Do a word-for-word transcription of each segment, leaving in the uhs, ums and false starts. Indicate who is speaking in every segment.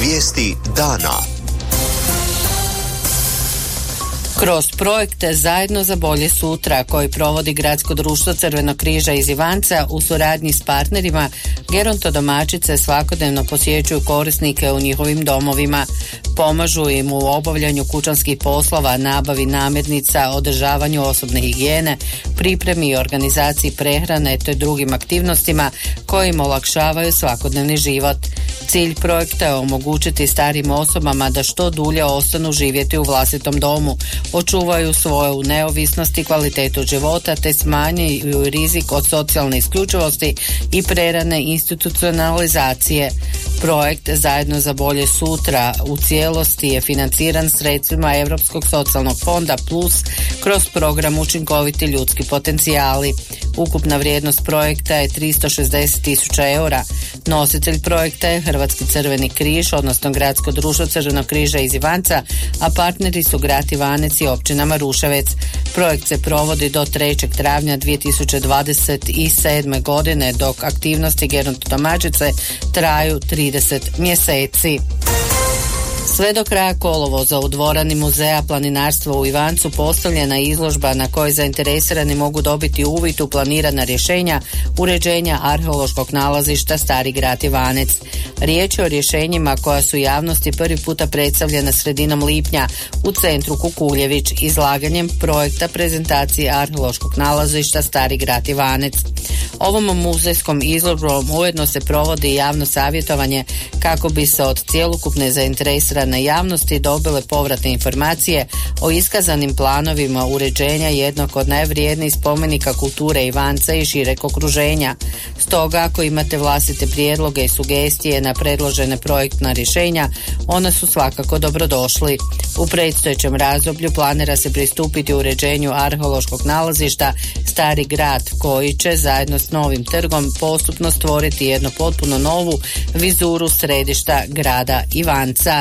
Speaker 1: Vijesti dana.
Speaker 2: Kroz projekte Zajedno za bolje sutra koji provodi Gradsko društvo Crvenog križa iz Ivanca u suradnji s partnerima, gerontodomaćice svakodnevno posjećuju korisnike u njihovim domovima. Pomažu im u obavljanju kućanskih poslova, nabavi namirnica, održavanju osobne higijene, pripremi i organizaciji prehrane te drugim aktivnostima koje im olakšavaju svakodnevni život. Cilj projekta je omogućiti starijim osobama da što dulje ostanu živjeti u vlastitom domu, očuvaju svoju neovisnost i kvalitetu života te smanjuju rizik od socijalne isključivosti i prerane institucionalizacije. Projekt Zajedno za bolje sutra u cijelosti je financiran sredstvima Europskog socijalnog fonda Plus kroz program Učinkoviti ljudski potencijali. Ukupna vrijednost projekta je tristo šezdeset tisuća eura. Nositelj projekta je Hrvatski crveni križ, odnosno Gradsko društvo Crvenog križa iz Ivanca, a partneri su grad Ivanec i općina Maruševec. Projekt se provodi do trećeg travnja dvije tisuće dvadeset sedme. godine, dok aktivnosti gerontodomaćice traju trideset mjeseci. Sve do kraja kolovoza u dvorani Muzeja planinarstva u Ivancu postavljena je izložba na kojoj zainteresirani mogu dobiti uvid u planirana rješenja uređenja arheološkog nalazišta Stari grad Ivanec. Riječ je o rješenjima koja su javnosti prvi puta predstavljena sredinom lipnja u centru Kukuljević izlaganjem projekta prezentacije arheološkog nalazišta Stari grad Ivanec. Ovom muzejskom izložbom ujedno se provodi javno savjetovanje kako bi se od cjelokupne zainteresirane javnosti dobile povratne informacije o iskazanim planovima uređenja jednog od najvrijednijih spomenika kulture Ivanca i šireg okruženja. Stoga, ako imate vlastite prijedloge i sugestije na predložene projektna rješenja, ona su svakako dobrodošli. U predstojećem razdoblju planira se pristupiti uređenju arheološkog nalazišta Stari grad, koji će zajedno s novim trgom postupno stvoriti jednu potpuno novu vizuru središta grada Ivanca.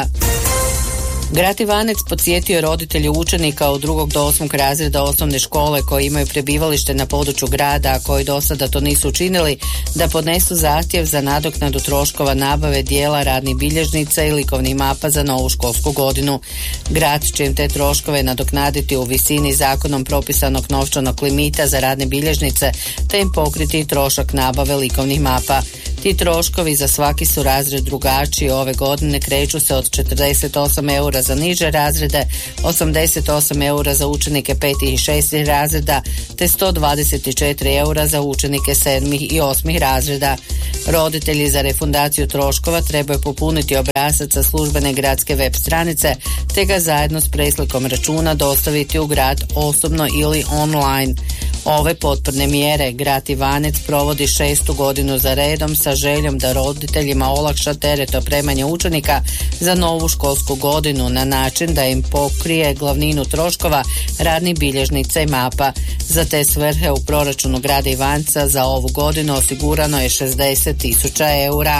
Speaker 2: Grad Ivanec podsjetio je roditelje učenika od drugog do osmog razreda osnovne škole koji imaju prebivalište na području grada, a koji do sada to nisu učinili, da podnesu zahtjev za nadoknadu troškova nabave dijela radnih bilježnica i likovnih mapa za novu školsku godinu. Grad će im te troškove nadoknaditi u visini zakonom propisanog novčanog limita za radne bilježnice, te im pokriti trošak nabave likovnih mapa. Ti troškovi za svaki su razred drugačiji. Ove godine kreću se od četrdeset osam eura za niže razrede, osamdeset osam eura za učenike petih i šestih razreda, te sto dvadeset četiri eura za učenike sedmih i osmih razreda. Roditelji za refundaciju troškova trebaju popuniti obrazac sa službene gradske web stranice, te ga zajedno s preslikom računa dostaviti u grad osobno ili online. Ove potporne mjere grad Ivanec provodi šestu godinu za redom sa željom da roditeljima olakša teret opremanja učenika za novu školsku godinu na način da im pokrije glavninu troškova radnih bilježnica i mapa. Za te svrhe u proračunu grada Ivanca za ovu godinu osigurano je šezdeset tisuća eura.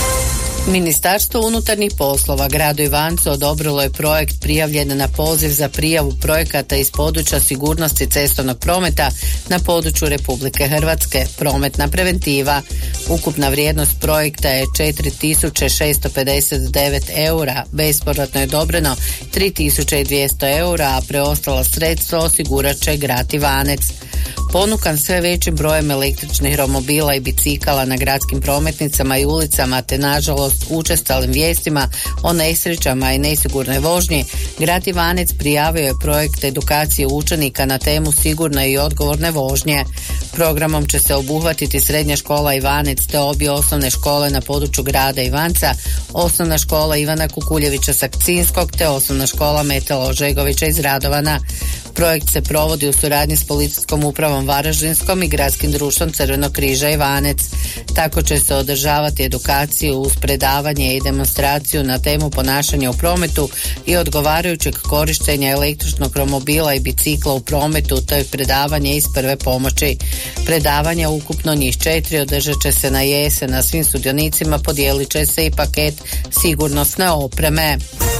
Speaker 2: Ministarstvo unutarnjih poslova gradu Ivancu odobrilo je projekt prijavljen na poziv za prijavu projekata iz područja sigurnosti cestovnog prometa na području Republike Hrvatske, prometna preventiva. Ukupna vrijednost projekta je četiri tisuće šesto pedeset devet eura, bespovratno je odobreno tri tisuće dvjesto eura, a preostala sredstva osigurat će grad Ivanec. Ponukan sve većim brojem električnih romobila i bicikala na gradskim prometnicama i ulicama, te nažalost učestalim vijestima o nesrećama i nesigurnoj vožnji, grad Ivanec prijavio je projekt edukacije učenika na temu sigurne i odgovorne vožnje. Programom će se obuhvatiti srednja škola Ivanec te obje osnovne škole na području grada Ivanca, osnovna škola Ivana Kukuljevića Sakcinskog te osnovna škola Metala Ožegovića iz Radovana. Projekt se provodi u suradnji s policijskom upravom Varaždinskom i Gradskim društvom Crvenog križa Ivanec. Tako će se održavati edukaciju uz predavanje i demonstraciju na temu ponašanja u prometu i odgovarajućeg korištenja električnog romobila i bicikla u prometu, to je predavanje iz prve pomoći. Predavanja, ukupno njih četiri, održat će se na jesen, a svim sudionicima podijelit će se i paket sigurnosne opreme.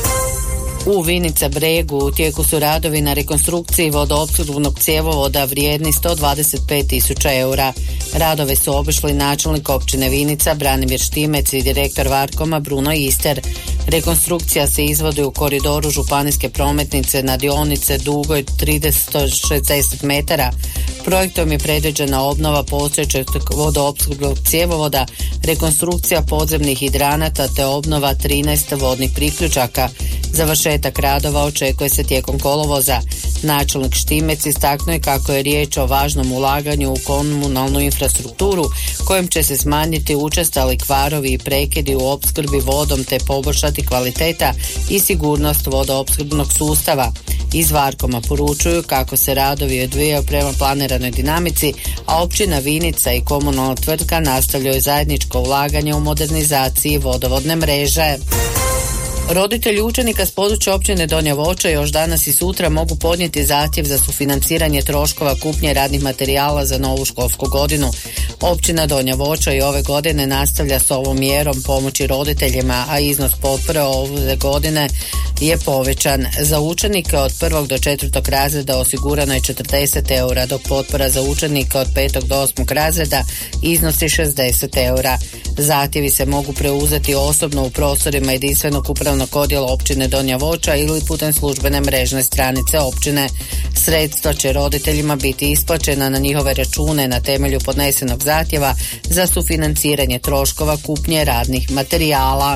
Speaker 2: U Vinica Bregu u tijeku su radovi na rekonstrukciji vodoopskrbnog cjevovoda vrijedni sto dvadeset pet tisuća eura. Radove su obišli načelnik općine Vinica Branimir Štimec i direktor Varkoma Bruno Ister. Rekonstrukcija se izvodi u koridoru županijske prometnice na dionice dugoj tristo šezdeset metara. Projektom je predviđena obnova postojećeg vodoopskrbnog cjevovoda, rekonstrukcija podzemnih hidranata te obnova trinaest vodnih priključaka. Završetak radova očekuje se tijekom kolovoza. Načelnik Štimec istaknuo je kako je riječ o važnom ulaganju u komunalnu infrastrukturu kojim će se smanjiti učestali kvarovi i prekidi u opskrbi vodom te poboljšati kvaliteta i sigurnost vodoopskrbnog sustava. Iz Varkoma poručuju kako se radovi odvijaju prema planiranoj dinamici, a općina Vinica i komunalna tvrtka nastavljaju zajedničko ulaganje u modernizaciji vodovodne mreže. Roditelji učenika s područja općine Donja Voća još danas i sutra mogu podnijeti zahtjev za sufinanciranje troškova kupnje radnih materijala za novu školsku godinu. Općina Donja Voća i ove godine nastavlja s ovom mjerom pomoći roditeljima, a iznos potpore ove godine je povećan. Za učenike od prvog do četvrtog razreda osigurano je četrdeset eura, dok potpora za učenike od petog do osmog razreda iznosi šezdeset eura. Zahtjevi se mogu preuzeti osobno u prostorima jedinstvenog upravnog odjela općine Donja Voća ili putem službene mrežne stranice općine. Sredstva će roditeljima biti isplaćena na njihove račune na temelju podnesenog zahtjeva za sufinanciranje troškova kupnje radnih materijala.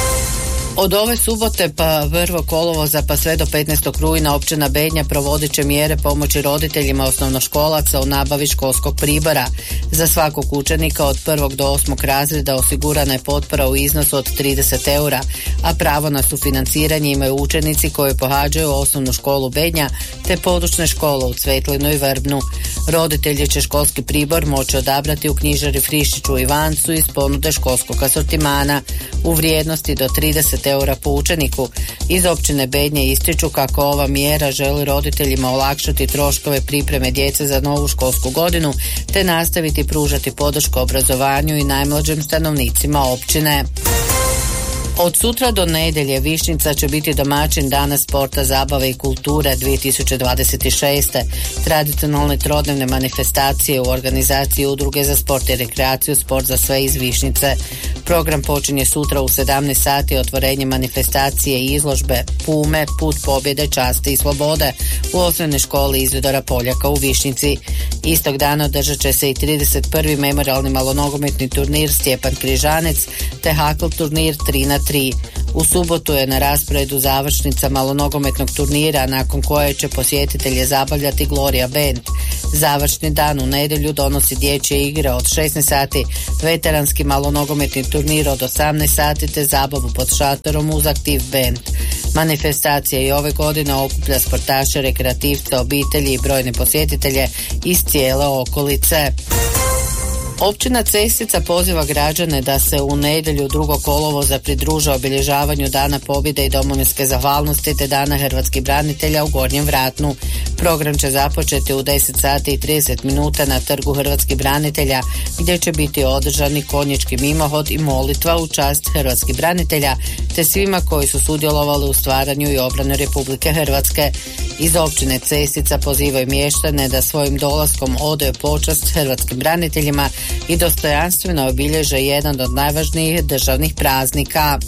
Speaker 2: Od ove subote pa prvog kolovoza pa sve do petnaestog rujna općina Bednja provodit će mjere pomoći roditeljima osnovnoškolaca u nabavi školskog pribora. Za svakog učenika od prvog do osmog razreda osigurana je potpora u iznosu od trideset eura, a pravo na sufinanciranje imaju učenici koji pohađaju osnovnu školu Bednja te područne škole u Cvetlinu i Vrbnu. Roditelji će školski pribor moći odabrati u knjižari Friščiću i Ivancu iz ponude školskog asortimana u vrijednosti do trideset eura po učeniku. Iz općine Bednje ističu kako ova mjera želi roditeljima olakšati troškove pripreme djece za novu školsku godinu te nastaviti pružati podršku obrazovanju i najmlađim stanovnicima općine. Od sutra do nedjelje Višnjica će biti domaćin Dana sporta, zabave i kulture dvije tisuće dvadeset šest. Tradicionalne trodnevne manifestacije u organizaciji Udruge za sport i rekreaciju Sport za sve iz Višnjice. Program počinje sutra u sedamnaest sati otvorenje manifestacije i izložbe Pume, put pobjede, časti i slobode u osnovnoj školi Izvidora Poljaka u Višnjici. Istog dana održat će se i trideset prvi memorijalni malonogometni turnir Stjepan Križanec te hakl turnir tri na tri. U subotu je na rasporedu završnica malonogometnog turnira nakon koje će posjetitelje zabavljati Gloria Band. Završni dan u nedjelju donosi dječje igre od šesnaest sati, veteranski malonogometni turnir od osamnaest sati te zabavu pod šatorom uz Aktiv Band. Manifestacija i ove godine okuplja sportaše, rekreativce, obitelji i brojne posjetitelje iz cijele okolice. Općina Cestica poziva građane da se u nedjelju drugog kolovoza pridruže obilježavanju Dana pobjede i domovinske zahvalnosti te Dana hrvatskih branitelja u Gornjem Vratnu. Program će započeti u deset sati i trideset minuta na Trgu hrvatskih branitelja gdje će biti održani konjički mimohod i molitva u čast hrvatskih branitelja te svima koji su sudjelovali u stvaranju i obrani Republike Hrvatske. Iz općine Cestica pozivaju mještane da svojim dolaskom odaju počast hrvatskim braniteljima i dostojanstveno obilježe jedan od najvažnijih državnih praznika.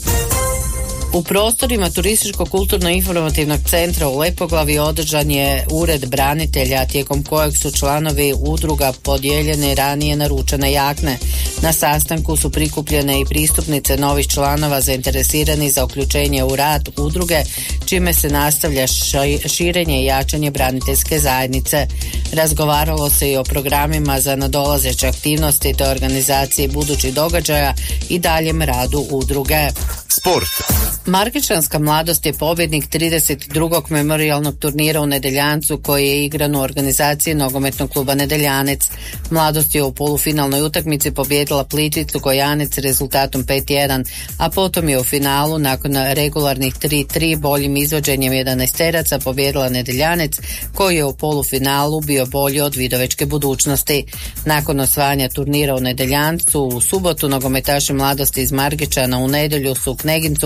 Speaker 2: U prostorima Turističko-kulturno-informativnog centra u Lepoglavi održan je ured branitelja tijekom kojeg su članovi udruga podijeljene ranije naručene jakne. Na sastanku su prikupljene i pristupnice novih članova zainteresirani za uključenje u rad udruge, čime se nastavlja širenje i jačanje braniteljske zajednice. Razgovaralo se i o programima za nadolazeće aktivnosti te organizaciji budućih događaja i daljem radu udruge.
Speaker 1: Sport.
Speaker 2: Margičanska mladost je pobjednik trideset drugog memorijalnog turnira u Nedeljancu koji je igran u organizaciji nogometnog kluba Nedeljanec. Mladost je u polufinalnoj utakmici pobijedila Plitvicu Gojanec rezultatom pet jedan, a potom je u finalu nakon regularnih tri tri boljim izvođenjem jedanaesteraca pobijedila Nedeljanec koji je u polufinalu bio bolji od Vidovečke budućnosti. Nakon osvajanja turnira u Nedeljancu u subotu nogometaši mladosti iz Margičana u nedjelju su u Knegincu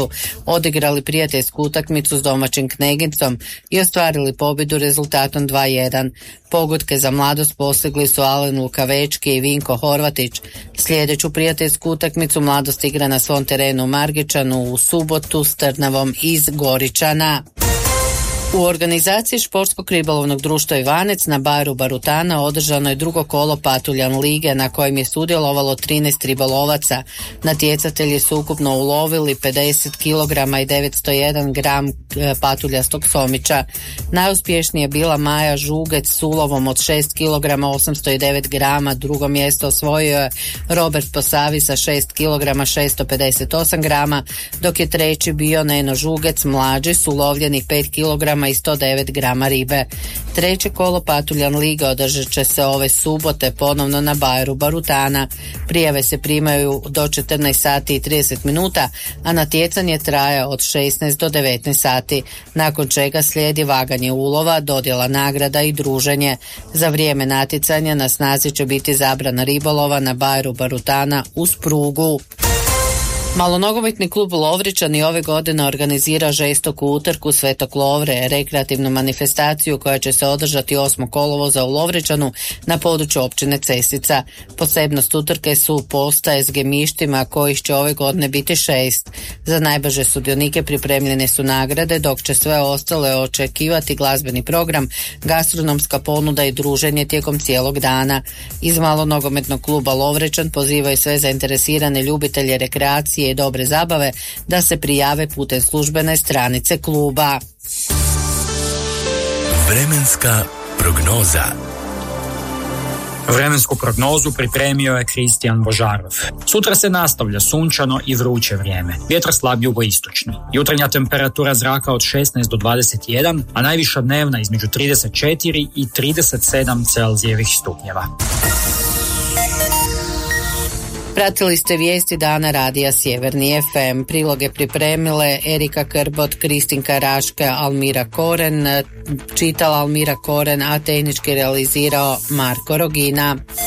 Speaker 2: odigrali prijateljsku utakmicu s domaćim Knegincom i ostvarili pobjedu rezultatom dva jedan. Pogodke za Mladost postigli su Alen Lukavečki i Vinko Horvatić. Sljedeću prijateljsku utakmicu Mladost igra na svom terenu u Margičanu u subotu s Trnavom iz Goričana. U organizaciji Športskog ribolovnog društva Ivanec na baru Barutana održano je drugo kolo Patuljan lige na kojem je sudjelovalo trinaest ribolovaca. Natjecatelji su ukupno ulovili pedeset kilograma i devetsto jedan gram patuljastog somića. Najuspješnija je bila Maja Žugec s ulovom od šest kilograma osamsto devet grama, drugo mjesto osvojio je Robert Posavi sa šest kilograma šesto pedeset osam grama, dok je treći bio Neno Žugec mlađi s ulovljenih pet kilograma i sto devet grama ribe. Treće kolo Patuljan liga održat će se ove subote ponovno na bajeru Barutana. Prijave se primaju do četrnaest sati i trideset minuta, a natjecanje traje od šesnaest do devetnaest sati, nakon čega slijedi vaganje ulova, dodjela nagrada i druženje. Za vrijeme natjecanja na snazi će biti zabrana ribolova na bajeru Barutana uz prugu. Malonogometni klub Lovričani ove godine organizira žestoku utrku Svetog Lovre, rekreativnu manifestaciju koja će se održati osmog kolovoza u Lovričanu na području općine Cestica. Posebnost utrke su postaje s gemištima kojih će ove godine biti šest. Za najbrže sudionike pripremljene su nagrade, dok će sve ostale očekivati glazbeni program, gastronomska ponuda i druženje tijekom cijelog dana. Iz Malonogometnog kluba Lovričan pozivaju sve zainteresirane ljubitelje rekreacije i dobre zabave da se prijave putem službene stranice kluba.
Speaker 1: Vremenska prognoza.
Speaker 3: Vremensku prognozu pripremio je Kristijan Božarov. Sutra se nastavlja sunčano i vruće vrijeme. Vjetar slab jugoistočni. Jutarnja temperatura zraka od šesnaest do dvadeset jedan, a najviša dnevna između trideset četiri i trideset sedam Celzijevih stupnjeva.
Speaker 2: Pratili ste vijesti dana radija Sjeverni ef em. Priloge pripremile Erika Krbot, Kristinka Raške, Almira Koren, čitala Almira Koren, a tehnički realizirao Marko Rogina.